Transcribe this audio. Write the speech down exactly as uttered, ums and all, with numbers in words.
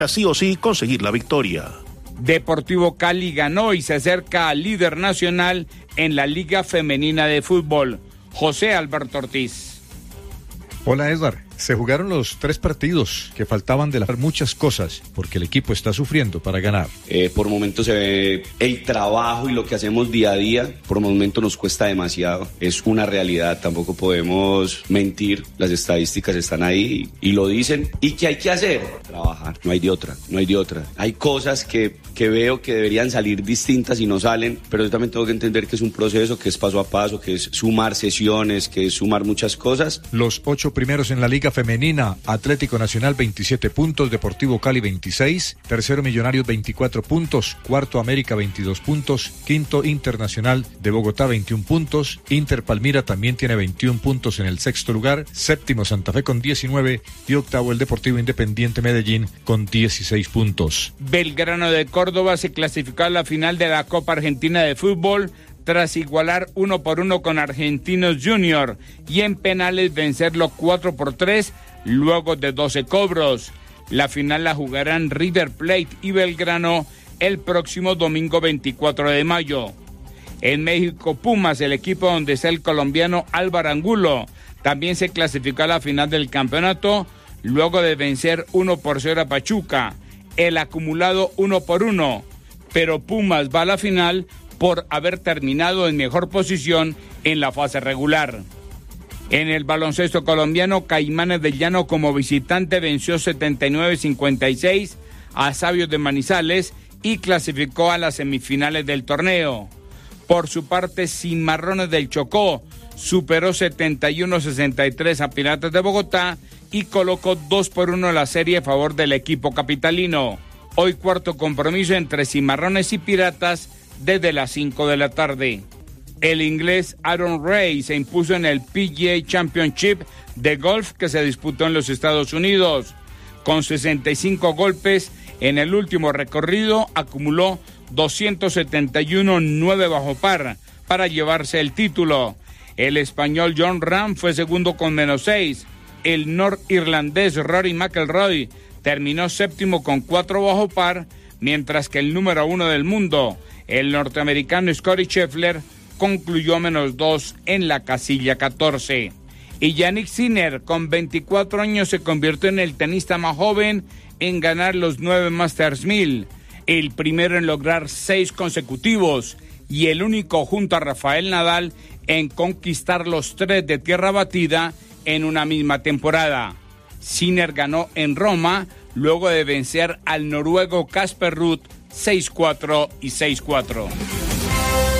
sí o sí conseguir la victoria. Deportivo Cali ganó y se acerca al líder nacional en la Liga Femenina de Fútbol. José Alberto Ortiz. Hola, Edgar. Se jugaron los tres partidos que faltaban de las muchas cosas porque el equipo está sufriendo para ganar. Eh, por momentos se ve el trabajo y lo que hacemos día a día, por momentos nos cuesta demasiado. Es una realidad, tampoco podemos mentir, las estadísticas están ahí y, y lo dicen. ¿Y qué hay que hacer? Trabajar, no hay de otra, no hay de otra. Hay cosas que, que veo que deberían salir distintas y no salen, pero yo también tengo que entender que es un proceso, que es paso a paso, que es sumar sesiones, que es sumar muchas cosas. Los ocho primeros en la Liga Femenina: Atlético Nacional veintisiete puntos, Deportivo Cali veintiséis, tercero Millonarios veinticuatro puntos, cuarto América veintidós puntos, quinto Internacional de Bogotá veintiún puntos, Inter Palmira también tiene veintiún puntos en el sexto lugar, séptimo Santa Fe con diecinueve y octavo el Deportivo Independiente Medellín con dieciséis puntos. Belgrano de Córdoba se clasificó a la final de la Copa Argentina de Fútbol tras igualar uno por uno con Argentinos Junior y en penales vencerlo cuatro por tres luego de doce cobros. La final la jugarán River Plate y Belgrano el próximo domingo veinticuatro de mayo. En México, Pumas, el equipo donde está el colombiano Álvaro Angulo, también se clasificó a la final del campeonato luego de vencer uno por cero a Pachuca. El acumulado uno por uno, pero Pumas va a la final por haber terminado en mejor posición en la fase regular. En el baloncesto colombiano, Caimanes del Llano como visitante venció setenta y nueve a cincuenta y seis a Sabios de Manizales y clasificó a las semifinales del torneo. Por su parte, Cimarrones del Chocó superó setenta y uno a sesenta y tres a Piratas de Bogotá y colocó dos por uno la serie a favor del equipo capitalino. Hoy cuarto compromiso entre Cimarrones y Piratas desde las cinco de la tarde. El inglés Aaron Ray se impuso en el P G A Championship de golf que se disputó en los Estados Unidos. Con sesenta y cinco golpes en el último recorrido, acumuló doscientos setenta y uno nueve bajo par para llevarse el título. El español John Ram fue segundo con menos seis. El norirlandés Rory McIlroy terminó séptimo con cuatro bajo par, mientras que el número uno del mundo, el norteamericano Scottie Scheffler, concluyó menos dos en la casilla catorce. Y Jannik Sinner, con veinticuatro años, se convirtió en el tenista más joven en ganar los nueve Masters mil, el primero en lograr seis consecutivos y el único junto a Rafael Nadal en conquistar los tres de tierra batida en una misma temporada. Sinner ganó en Roma luego de vencer al noruego Casper Ruud seis cuatro y seis cuatro.